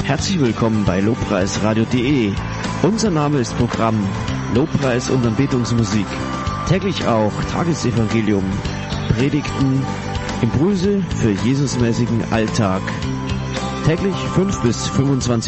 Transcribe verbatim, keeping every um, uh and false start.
Herzlich willkommen bei lobpreisradio punkt de. Unser Name ist Programm Lobpreis und Anbetungsmusik. Täglich auch Tagesevangelium, Predigten, Impulse für Jesusmäßigen Alltag. Täglich fünf bis fünfundzwanzig